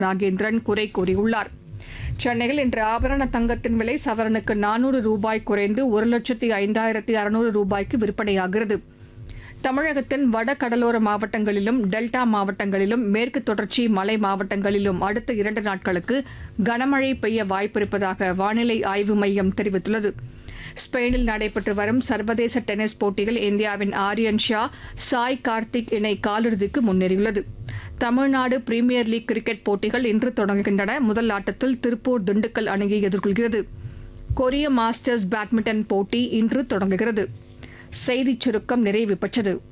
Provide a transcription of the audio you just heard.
நாகேந்திரன் குறை கூறியுள்ளார். சென்னையில் இன்று ஆபரண தங்கத்தின் விலை சவரனுக்கு 400 ரூபாய் குறைந்து 1,05,600 ரூபாய்க்கு விற்பனையாகிறது. தமிழகத்தின் வட கடலோர மாவட்டங்களிலும் டெல்டா மாவட்டங்களிலும் மேற்கு தொடர்ச்சி மலை மாவட்டங்களிலும் அடுத்த 2 நாட்களுக்கு கனமழை பெய்ய வாய்ப்பிருப்பதாக வானிலை ஆய்வு மையம் தெரிவித்துள்ளது. ஸ்பெயினில் நடைபெற்று வரும் சர்வதேச டென்னிஸ் போட்டியில் இந்தியாவின் ஆரியன் ஷா சாய் கார்த்திக் இணை காலிறுதிக்கு முன்னேறியுள்ளது. தமிழ்நாடு பிரீமியர் லீக் கிரிக்கெட் போட்டிகள் இன்று தொடங்குகின்றன. முதல் ஆட்டத்தில் திருப்பூர் திண்டுக்கல் அணியை எதிர்கொள்கிறது. கொரிய மாஸ்டர்ஸ் பேட்மிண்டன் போட்டி இன்று தொடங்குகிறது. செய்திச் சுருக்கம் நிறைவு பெற்றது.